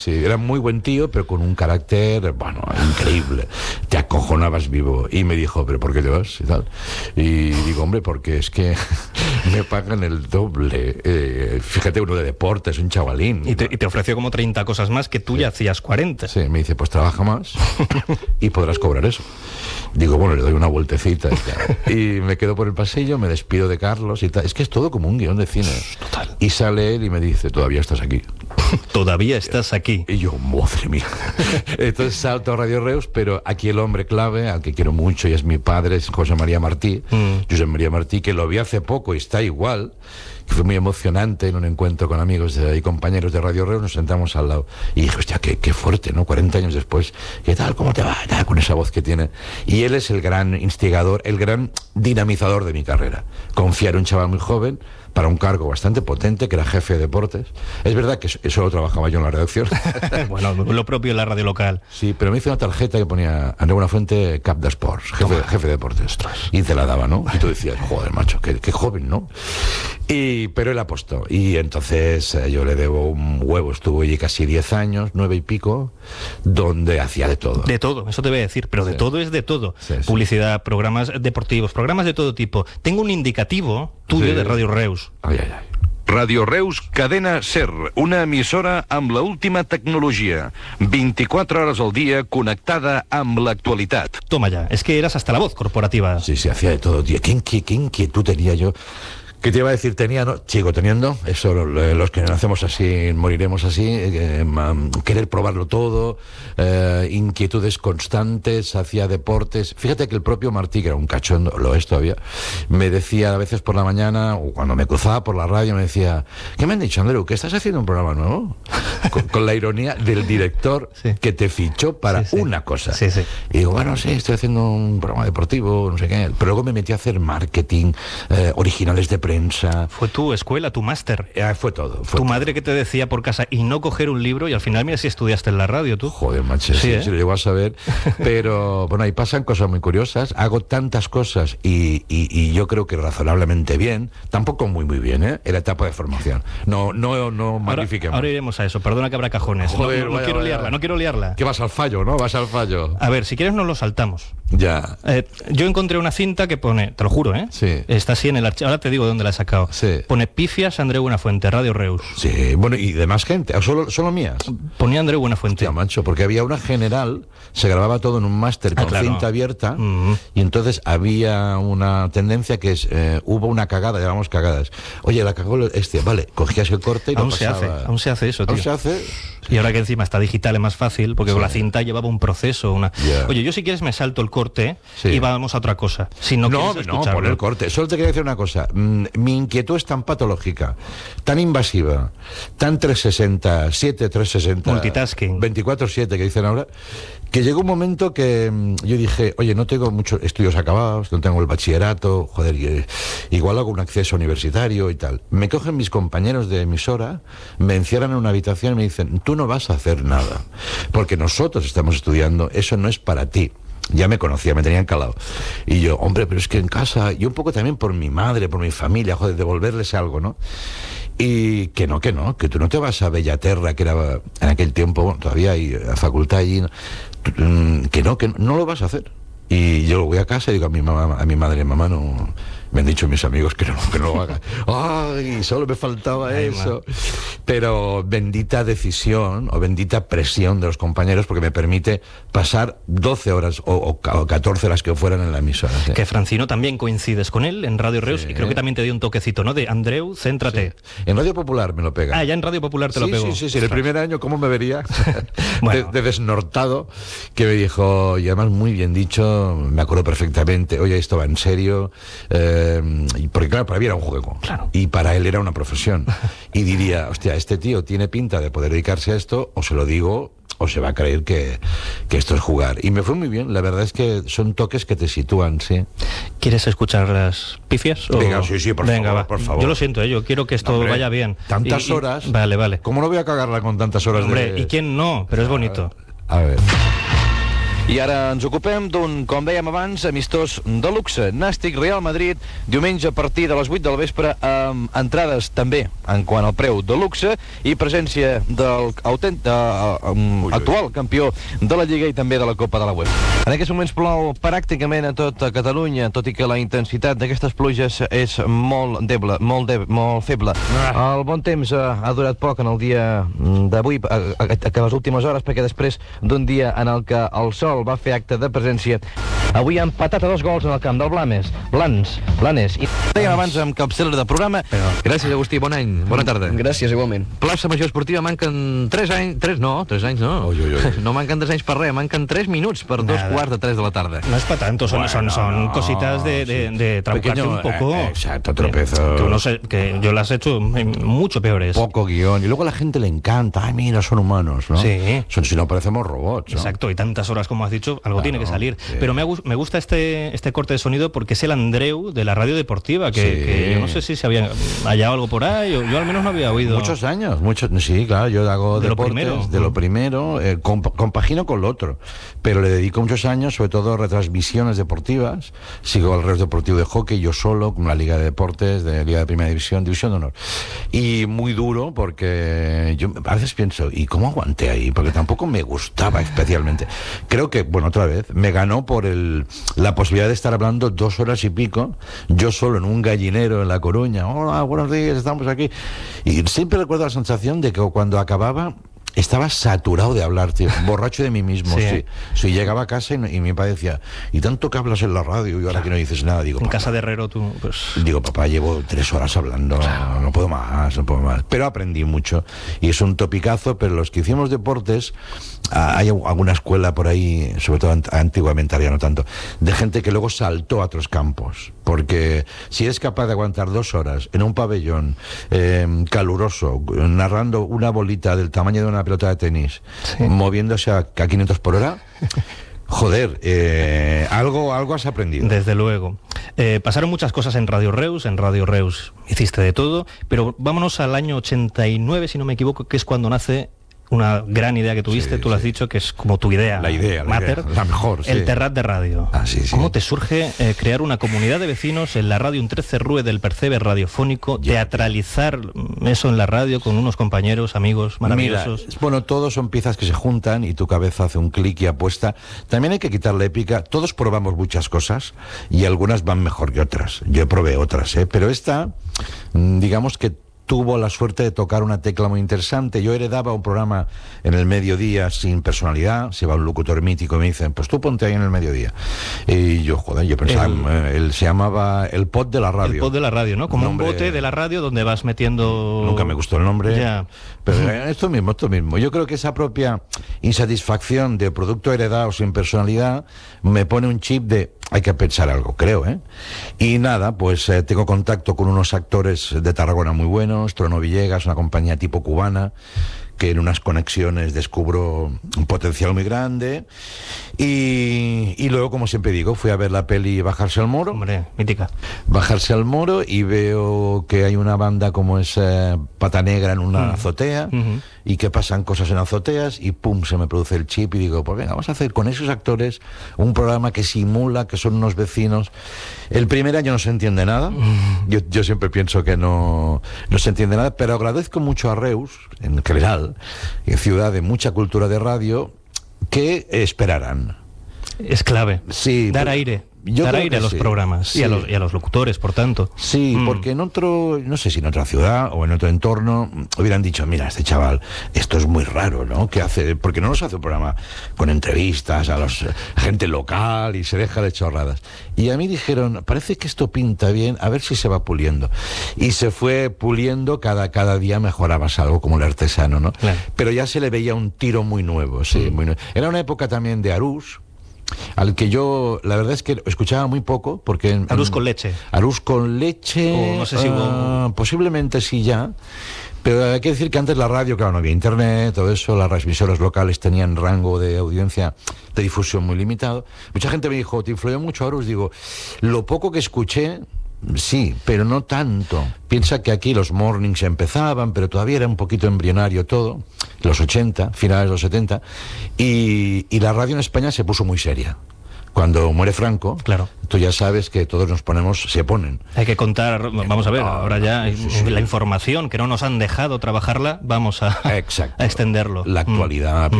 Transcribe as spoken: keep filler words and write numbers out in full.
Sí, era muy buen tío, pero con un carácter, bueno, increíble. Te acojonabas vivo. Y me dijo, ¿pero por qué te vas? Y tal. Y digo, hombre, porque es que me pagan el doble. Eh, fíjate, uno de deportes, un chavalín. Y te, y te ofreció como treinta cosas más que tú sí. ya hacías cuarenta. Sí, me dice, pues trabaja más y podrás cobrar eso. Digo, bueno, le doy una vueltecita y tal. Y me quedo por el pasillo, me despido de Carlos y tal. Es que es todo como un guión de cine. Total. Y sale él y me dice, todavía estás aquí. Todavía estás aquí. Y yo, madre mía. Entonces salto a Radio Reus, pero aquí el hombre clave, al que quiero mucho y es mi padre, es José María Martí, mm. José María Martí, que lo vi hace poco y está igual, que fue muy emocionante en un encuentro con amigos de, y compañeros de Radio Reus, nos sentamos al lado. Y dije, hostia, qué, qué fuerte, ¿no? cuarenta años después, ¿qué tal? ¿Cómo te va? Nada, con esa voz que tiene. Y él es el gran instigador, el gran dinamizador de mi carrera. Confiar en un chaval muy joven, para un cargo bastante potente, que era jefe de deportes. Es verdad que eso lo trabajaba yo en la redacción. Bueno, lo propio en la radio local. Sí, pero me hizo una tarjeta que ponía Andreu Buenafuente, Cap de Sports, jefe, jefe de deportes. Y te la daba, ¿no? Y tú decías, joder, macho, qué, qué joven, ¿no? Y, pero él apostó. Y entonces eh, yo le debo un huevo. Estuvo allí casi diez años, nueve y pico, donde hacía de todo. De todo, eso te voy a decir, pero de sí. todo es de todo. Sí, sí. Publicidad, programas deportivos, programas de todo tipo. Tengo un indicativo tuyo sí. de Radio Reus. Ay, ay, ay. Radio Reus, cadena SER, una emissora amb la última tecnologia, veinticuatro horas al día connectada amb l'actualitat. Toma ya, es que eras hasta la voz corporativa. Sí, sí, hacía de todo, tío. ¿Qué, qué, qué inquietud tenía yo? ¿Qué te iba a decir? Tenía, no, sigo teniendo, eso, los que nacemos así, moriremos así, eh, querer probarlo todo, eh, inquietudes constantes, hacía deportes. Fíjate que el propio Martí, que era un cachondo, lo es todavía, me decía a veces por la mañana, o cuando me cruzaba por la radio, me decía, ¿qué me han dicho, Andreu? ¿Que estás haciendo un programa nuevo? Con, con la ironía del director sí. que te fichó para sí, sí. una cosa. Sí, sí. Y digo, bueno, sí, estoy haciendo un programa deportivo, no sé qué. Pero luego me metí a hacer marketing, eh, originales de prensa. Fue tu escuela, tu máster. Eh, fue todo. Fue tu todo. Madre que te decía por casa y no coger un libro y al final mira si estudiaste en la radio tú. Joder, macho, sí, sí, ¿eh? sí lo llego a saber. Pero bueno, ahí pasan cosas muy curiosas. Hago tantas cosas y, y, y yo creo que razonablemente bien. Tampoco muy muy bien, ¿eh? En la etapa de formación. No, no, no magnifiquemos. Ahora, ahora iremos a eso. Perdona que habrá cajones. Joder, no, no, no vaya, quiero vaya. liarla, no quiero liarla. Que vas al fallo, ¿no? Vas al fallo. A ver, si quieres nos lo saltamos. Ya. Eh, yo encontré una cinta que pone, te lo juro, ¿eh? Sí. Está así en el archivo. Ahora te digo de dónde la he sacado. Sí. Pone Pifias Andreu Buenafuente, Radio Reus. Sí, bueno, y de más gente, ¿o solo, solo mías? Ponía Andreu Buenafuente. Hostia, macho, porque había una general, se grababa todo en un máster ah, con claro. cinta abierta, mm-hmm. y entonces había una tendencia que es, eh, hubo una cagada, llamamos cagadas. Oye, la cagó este, vale, cogías el corte y aún lo se pasaba. hace, aún se hace eso, tío. Aún se hace. Y ahora que encima está digital es más fácil, porque sí. con la cinta llevaba un proceso, una... Yeah. Oye, yo si quieres me salto el corte sí. y vamos a otra cosa. Si no, no, quieres no, pon el corte. Solo te quería decir una cosa. Mm, mi inquietud es tan patológica, tan invasiva, tan trescientos sesenta, siete, trescientos sesenta... Multitasking. veinticuatro siete que dicen ahora, que llegó un momento que mm, yo dije, oye, no tengo muchos estudios acabados, no tengo el bachillerato, joder, y, igual hago un acceso universitario y tal. Me cogen mis compañeros de emisora, me encierran en una habitación y me dicen, tú no vas a hacer nada, porque nosotros estamos estudiando, eso no es para ti. Ya me conocía, me tenían calado. Y yo, hombre, pero es que en casa, y un poco también por mi madre, por mi familia, joder, devolverles algo, ¿no? Y que no, que no, que tú no te vas a Bellaterra, que era en aquel tiempo, bueno, todavía hay la facultad allí, que no, que no, no lo vas a hacer. Y yo voy a casa y digo a mi mamá, a mi madre, mamá, no... Me han dicho mis amigos que no, que no lo haga. ¡Ay! Solo me faltaba Ay, eso. Man. Pero bendita decisión o bendita presión de los compañeros, porque me permite pasar doce horas o, o catorce las que fueran en la emisora. ¿Sí? Que Francino también coincides con él en Radio Reus, sí. y creo que también te dio un toquecito, ¿no? De Andreu, céntrate. Sí. En Radio Popular me lo pega. Ah, ya en Radio Popular te sí, lo pegó. Sí, sí, sí. En el primer año, ¿cómo me vería? bueno. de, de desnortado, que me dijo, y además muy bien dicho, me acuerdo perfectamente, oye, esto va en serio, eh, porque claro, para mí era un juego, claro. y para él era una profesión, y diría, hostia, este tío tiene pinta de poder dedicarse a esto, o se lo digo, o se va a creer que, que esto es jugar. Y me fue muy bien, la verdad es que son toques que te sitúan, sí. ¿Quieres escuchar las pifias? O... Venga, sí, sí, por Venga, favor, va. por favor. Yo lo siento, ¿eh? Yo quiero que esto no, hombre, vaya bien. Tantas y, y... horas. Vale, vale. ¿Cómo no voy a cagarla con tantas horas? Hombre, de... ¿y quién no? Pero es bonito. A ver. I ara ens ocupem d'un, com dèiem abans, amistós de luxe. Nàstic Real Madrid, diumenge a partir de les vuit del vespre, amb entrades també en quant al preu de luxe i presència del autènt, uh, um, actual campió de la Lliga i també de la Copa de la UEFA. En aquests moments plou pràcticament a tot Catalunya, tot i que la intensitat d'aquestes pluges és molt deble, molt, de, molt feble. Ah. El bon temps uh, ha durat poc en el dia d'avui, a, a, a les últimes hores, perquè després d'un dia en el que el sol va fer acte de presència, avui ha empatat a dos gols en el camp del Blanes. Blans, Blanes. I dèiem abans amb capçalera de programa. Gràcies, Agustí, bon any, bona tarda. Gràcies, igualment. Plaça Major Esportiva manquen tres anys, tres no, tres anys no. Ui, ui, ui. No manquen tres anys per res, manquen tres minuts per Nada. dos quarts de tres de la tarda. No es para tanto, son, bueno, son, son no, cositas de, de, de trabucarte un poco. Eh, exacto, tropezos. Que, uno se, que yo las he hecho mucho peores. Poco guión. Y luego a la gente le encanta. Ay, mira, son humanos, ¿no? Sí. Son, si no parecemos robots, ¿no? Exacto, y tantas horas como has dicho, algo claro, tiene que salir. Sí. Pero me, me gusta este, este corte de sonido porque es el Andreu de la radio deportiva, que, sí. que yo no sé si se había hallado algo por ahí, o yo al menos no había oído. Muchos años, muchos, sí, claro, yo hago de deportes, lo primero. de lo primero, eh, comp compagino con lo otro, pero le dedico muchos años, sobre todo a retransmisiones deportivas. Sigo al Reus Deportivo de Hockey, yo solo, con la Liga de Deportes, de Liga de Primera División, División de Honor. Y muy duro, porque yo a veces pienso, ¿y cómo aguanté ahí? Porque tampoco me gustaba especialmente. Creo que, bueno, otra vez, me ganó por el, la posibilidad de estar hablando dos horas y pico, yo solo en un gallinero en La Coruña. Hola, buenos días, estamos aquí. Y siempre recuerdo la sensación de que cuando acababa estaba saturado de hablar, tío, borracho de mí mismo. Sí, sí. Sí, llegaba a casa y, y mi padre decía, y tanto que hablas en la radio y ahora claro. que no dices nada. Digo, en papá, casa de Herrero tú, pues... Digo, papá, llevo tres horas hablando, claro. no puedo más, no puedo más. Pero aprendí mucho y es un topicazo, pero los que hicimos deportes, hay alguna escuela por ahí, sobre todo antiguamente, ahora ya no tanto, de gente que luego saltó a otros campos. Porque si eres capaz de aguantar dos horas en un pabellón eh, caluroso, narrando una bolita del tamaño de una pelota de tenis, sí. moviéndose a, a quinientos por hora, joder, eh, algo, algo has aprendido. Desde luego. Eh, pasaron muchas cosas en Radio Reus, en Radio Reus hiciste de todo, pero vámonos al año ochenta y nueve, si no me equivoco, que es cuando nace una gran idea que tuviste, sí, tú lo has sí. dicho, que es como tu idea, la idea, la, mater, idea, la mejor, sí. el Terrat de Radio. Ah, sí, sí. ¿Cómo te surge eh, crear una comunidad de vecinos en la radio, un trece rue del Percebe radiofónico, yeah. teatralizar eso en la radio con unos compañeros, amigos maravillosos? Mira, bueno, todos son piezas que se juntan y tu cabeza hace un clic y apuesta. También hay que quitar la épica. Todos probamos muchas cosas y algunas van mejor que otras. Yo probé otras, ¿eh? Pero esta, digamos que tuvo la suerte de tocar una tecla muy interesante. Yo heredaba un programa en el mediodía sin personalidad, se va un locutor mítico y me dicen, pues tú ponte ahí en el mediodía. Y yo, joder, yo pensaba, el, él se llamaba el pod de la radio. El pod de la radio, ¿no? Como nombre, un bote de la radio donde vas metiendo... Nunca me gustó el nombre. Ya. Pero esto mismo, esto mismo. Yo creo que esa propia insatisfacción de producto heredado sin personalidad me pone un chip de hay que pensar algo, creo, ¿eh? Y nada, pues eh, tengo contacto con unos actores de Tarragona muy buenos, Trono Villegas, una compañía tipo cubana, que en unas conexiones descubro un potencial muy grande. Y, y luego, como siempre digo, fui a ver la peli Bajarse al Moro. Hombre, mítica. Bajarse al Moro y veo que hay una banda como es eh, Pata Negra en una uh-huh. azotea uh-huh. y que pasan cosas en azoteas y pum, se me produce el chip y digo, pues venga, vamos a hacer con esos actores un programa que simula que son unos vecinos. El primer año no se entiende nada. Uh-huh. Yo, yo siempre pienso que no, no se entiende nada, pero agradezco mucho a Reus, en general, ciudad de mucha cultura de radio, que esperaran. Es clave. Sí, dar aire. Yo dar aire a los sí. programas sí. y, a los, y a los locutores, por tanto. Sí, mm. porque en otro, no sé si en otra ciudad o en otro entorno, hubieran dicho, mira, este chaval, esto es muy raro, ¿no? ¿Qué hace? Porque no nos hace un programa con entrevistas a los gente local y se deja de chorradas. Y a mí dijeron, parece que esto pinta bien, a ver si se va puliendo. Y se fue puliendo, cada, cada día mejorabas algo como el artesano, ¿no? Claro. Pero ya se le veía un tiro muy nuevo, sí, mm. muy nuevo. Era una época también de Arús, al que yo, la verdad es que escuchaba muy poco, porque... En, Arús con leche. Arús con leche... O no sé si hubo... uh, posiblemente sí ya, pero hay que decir que antes la radio, claro, no había internet, todo eso, las transmisoras locales tenían rango de audiencia, de difusión muy limitado. Mucha gente me dijo, ¿te influyó mucho Arús? Digo, lo poco que escuché, Sí, pero no tanto. Piensa que aquí los mornings empezaban, pero todavía era un poquito embrionario todo, los ochenta, finales de los setenta, y, y la radio en España se puso muy seria. Cuando muere Franco, claro, tú ya sabes que todos nos ponemos, se ponen. Hay que contar, vamos a ver, Ah, ahora ya sí, sí. la información que no nos han dejado trabajarla, vamos a, a extenderlo. La actualidad, mm.